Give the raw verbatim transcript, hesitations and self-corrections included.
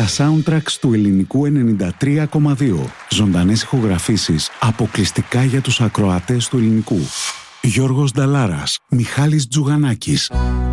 soundtracks του ελληνικού ενενήντα τρία κόμμα δύο. Ζωντανές ηχογραφήσεις αποκλειστικά για τους ακροατές του ελληνικού. Γιώργος Νταλάρας, Μιχάλης Τζουγανάκης.